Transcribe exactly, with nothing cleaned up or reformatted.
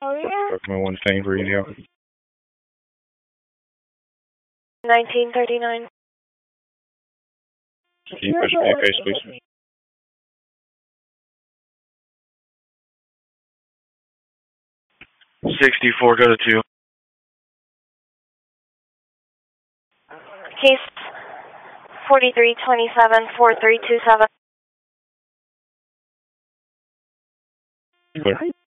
Oh, yeah. Document one thing for you now. nineteen thirty-nine. Can you push me a case, please? sixty-four, go to two. Case forty-three twenty-seven, four three two seven. Clear.